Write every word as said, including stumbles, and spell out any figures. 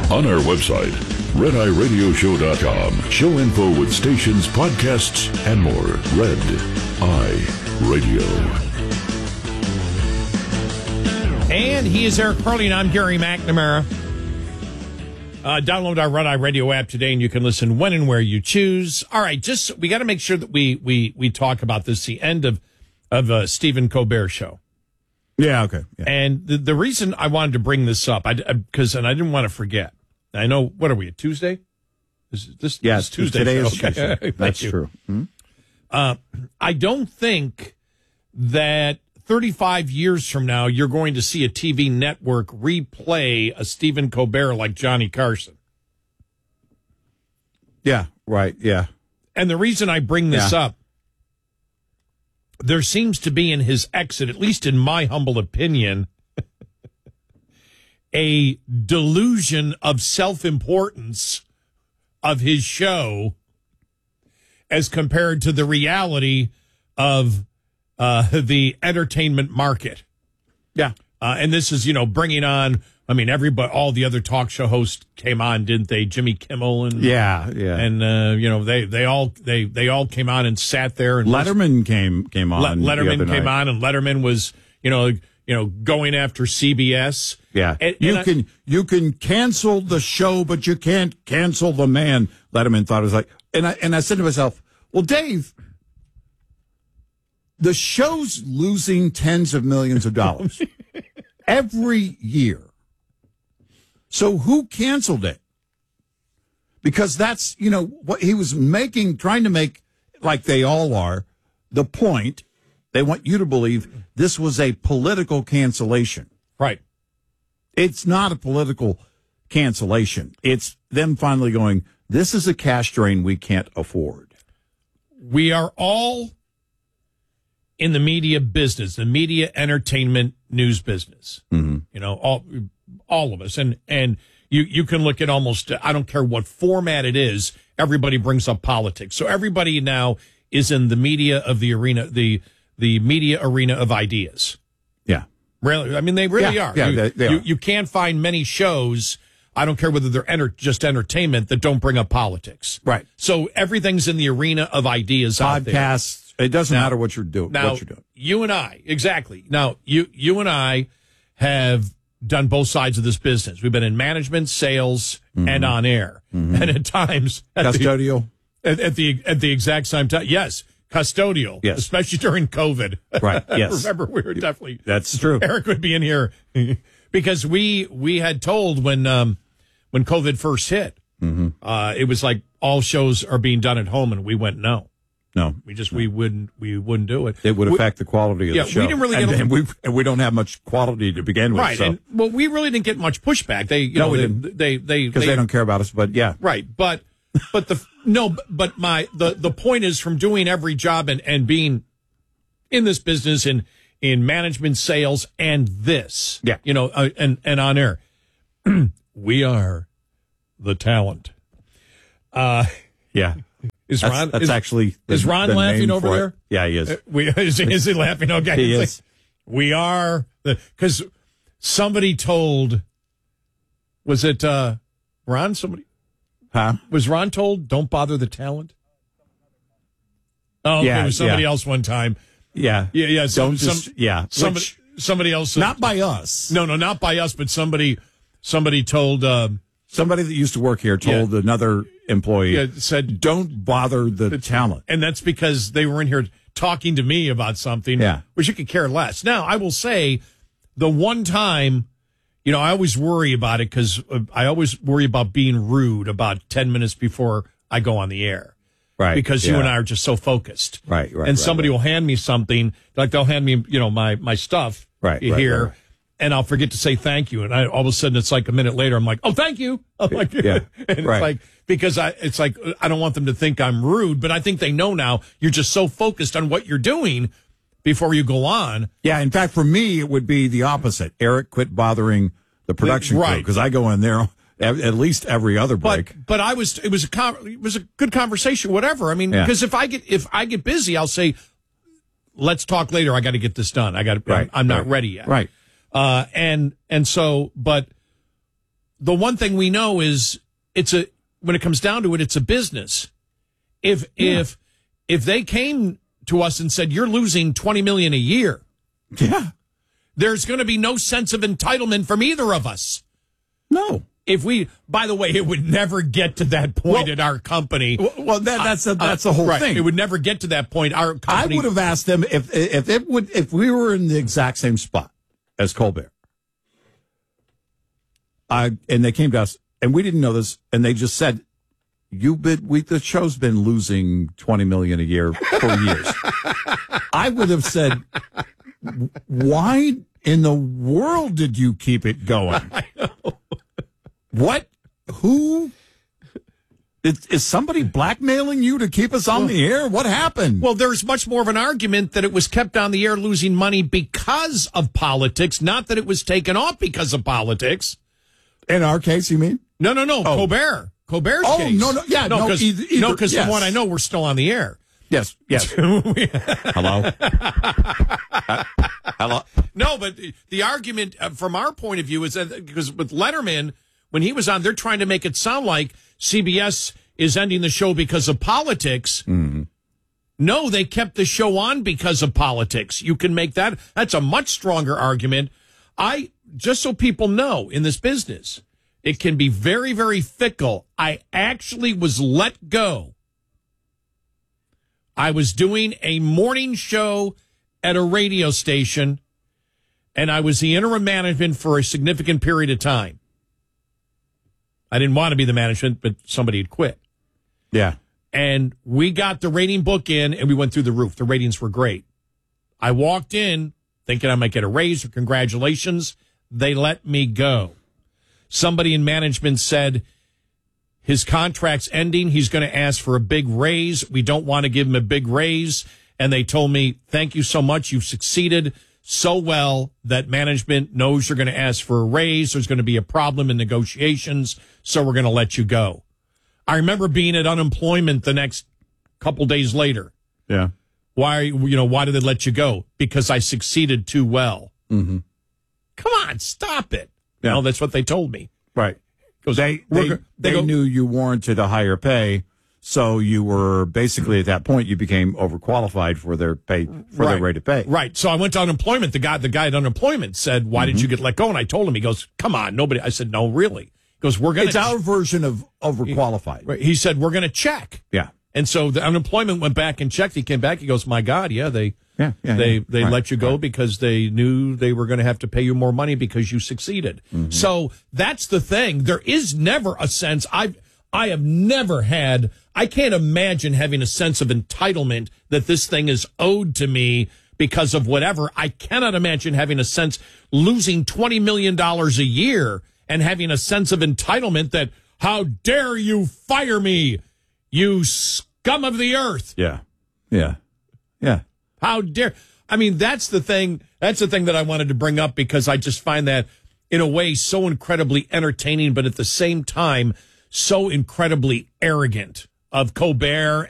On our website, red eye radio show dot com. Show info with stations, podcasts, and more. Red Eye Radio. And he is Eric Carly, and I'm Gary McNamara. Uh, download our Red Eye Radio app today, and you can listen when and where you choose. All right, just we got to make sure that we we we talk about this. The end of of uh, Stephen Colbert show. Yeah, okay. Yeah. And the the reason I wanted to bring this up, I because and I didn't want to forget. I know. What are we at Tuesday? Is this yeah, this is Tuesday? Today is okay. Tuesday. That's you. true. Hmm? Uh, I don't think that thirty-five years from now, you're going to see a T V network replay a Stephen Colbert like Johnny Carson. Yeah, right, yeah. And the reason I bring this yeah. up, there seems to be in his exit, at least in my humble opinion, a delusion of self-importance of his show as compared to the reality of Uh, the entertainment market. Yeah. Uh, and this is, you know, bringing on, I mean, everybody, all the other talk show hosts came on, didn't they? Jimmy Kimmel and, yeah, yeah. And, uh, you know, they, they all, they, they all came on and sat there and Letterman came, came on. Le- Letterman came night. on and Letterman was, you know, you know, going after C B S. Yeah. And, you and can, I, you can cancel the show, but you can't cancel the man. Letterman thought it was like, and I, and I said to myself, well, Dave, the show's losing tens of millions of dollars every year. So who canceled it? Because that's, you know, what he was making, trying to make, like they all are, the point. They want you to believe this was a political cancellation. right. It's not a political cancellation. It's them finally going, this is a cash drain we can't afford. We are all in the media business, the media entertainment news business, Mm-hmm. you know, all, all of us. And, and you, you can look at almost, I don't care what format it is, everybody brings up politics. So everybody now is in the media of the arena, the, the media arena of ideas. Yeah. Really. I mean, they really Yeah, are. yeah, you, they- they you, are. you can't find many shows, I don't care whether they're enter, just entertainment, that don't bring up politics. Right. So everything's in the arena of ideas out there. Podcasts. It doesn't Now- matter what you're doing. Now, what you're doing. you and I, exactly. Now, you you and I have done both sides of this business. We've been in management, sales, Mm-hmm. and on air. And at times, at Custodial. the, at, at the at the exact same time, yes, custodial, Yes. especially during COVID. Right, yes. Remember, we were definitely That's true. Eric would be in here because we we had told when um, when COVID first hit, Mm-hmm. uh, it was like all shows are being done at home, and we went no. No. We just we wouldn't we wouldn't do it. It would We- affect the quality of yeah, the show. we didn't really and, get a- and we and we don't have much quality to begin with. Right, so. and well, we really didn't get much pushback. They, you No, know, we they, didn't. they, they, because they, don't care about us. But yeah, right. But, but the no, but my the the point is from doing every job and and being in this business in in management, sales, and this, Yeah. you know, uh, and and on air, we are the talent. Uh, yeah. is That's, Ron? that's is, actually the, is Ron the laughing name over for it. there? Yeah, he is. Uh, we is, he- is he laughing? Okay, He It's is. like, we are the because somebody told. Was it uh, Ron? Somebody Huh? was Ron told, "Don't bother the talent." Oh, okay, Yeah, it was somebody yeah. else one time. Yeah. Yeah, yeah. Some, Don't just. some, yeah. somebody, Which- somebody else. not by us. No, no, not by us, but somebody, somebody told. Uh, Somebody that used to work here told another employee, yeah, said, "Don't bother the talent." and that's because they were in here talking to me about something, Yeah. which you could care less. Now, I will say, the one time, you know, I always worry about it because I always worry about being rude about ten minutes before I go on the air. Right. Because you yeah. and I are just so focused. Right, right, And right, somebody right. will hand me something, like they'll hand me, you know, my, my stuff Right, here, right, right, right. and I'll forget to say thank you. And I, all of a sudden, it's like a minute later, I'm like, oh, thank you. I'm like, Yeah, and it's right. like, because I, it's like, I don't want them to think I'm rude, but I think they know now you're just so focused on what you're doing before you go on. Yeah. In fact, for me, it would be the opposite. Eric, quit bothering the production crew Right. because I go in there at, at least every other break. But but I was it was a con- it was a good conversation, whatever. I mean, Yeah. because if I get if I get busy, I'll say, let's talk later. I got to get this done. I got Right, I'm not right, ready yet. right. Uh, and and so, but the one thing we know is it's a when it comes down to it, it's a business. If yeah. if if they came to us and said you're losing twenty million dollars a year, yeah, there's going to be no sense of entitlement from either of us. No. If we, by the way, it would never get to that point well, at our company. Well, well that, that's a, that's the whole right. thing. It would never get to that point. Our company, I would have asked them if if it would if we were in the exact same spot as Colbert. I and they came to us and we didn't know this, and they just said, "You've been we the show's been losing twenty million a year for years." I would have said, "Why in the world did you keep it going?" I know. What? Who? Is, is somebody blackmailing you to keep us on the air? What happened? Well, there's much more of an argument that it was kept on the air losing money because of politics, not that it was taken off because of politics. In our case, you mean? No, no, no. Oh. Colbert. Colbert's oh, case. no, no. Yeah, no, no, because either, either, no, because yes. from what I know, we're still on the air. Yes, yes. Hello? uh, hello? No, but the, the argument uh, from our point of view is that because with Letterman, when he was on, they're trying to make it sound like C B S is ending the show because of politics. Mm-hmm. No, they kept the show on because of politics. You can make that. That's a much stronger argument. I, just so people know, in this business, it can be very, very fickle. I actually was let go. I was doing a morning show at a radio station, and I was the interim management for a significant period of time. I didn't want to be the management, but somebody had quit. Yeah. And we got the rating book in, and we went through the roof. The ratings were great. I walked in thinking I might get a raise or congratulations. They let me go. Somebody in management said, his contract's ending. He's going to ask for a big raise. We don't want to give him a big raise. And they told me, thank you so much. You've succeeded so well that management knows you're going to ask for a raise. There's going to be a problem in negotiations, so we're going to let you go. I remember being at unemployment the next couple days later. Yeah. Why, you know, why did they let you go? Because I succeeded too well. Mm-hmm. Come on, stop it. Yeah. No, that's what they told me. Right. Because they, they, they, they go, knew you warranted a higher pay, so you were basically at that point you became overqualified for their pay for right, their rate of pay. Right. So I went to unemployment. The guy, the guy at unemployment said, "Why mm-hmm. did you get let go?" And I told him. He goes, "Come on, nobody." I said, "No, really." He goes, "We're going to." It's our version of overqualified. He, right. He said, "We're going to check." Yeah. And so the unemployment went back and checked. He came back. He goes, "My God, yeah, they." Yeah, yeah, they yeah. they right, let you go right. because they knew they were going to have to pay you more money because you succeeded. Mm-hmm. So that's the thing. There is never a sense. I I have never had. I can't imagine having a sense of entitlement that this thing is owed to me because of whatever. I cannot imagine having a sense losing twenty million dollars a year and having a sense of entitlement that how dare you fire me, you scum of the earth. Yeah, yeah, yeah. How dare, I mean, that's the thing, that's the thing that I wanted to bring up because I just find that in a way so incredibly entertaining, but at the same time, so incredibly arrogant of Colbert